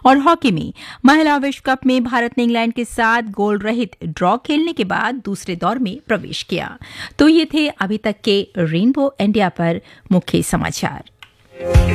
और हॉकी में महिला विश्व कप में भारत ने इंग्लैंड के साथ गोल रहित ड्रॉ खेलने के बाद दूसरे दौर में प्रवेश किया। तो ये थे अभी तक के रेनबो इंडिया पर मुख्य समाचार।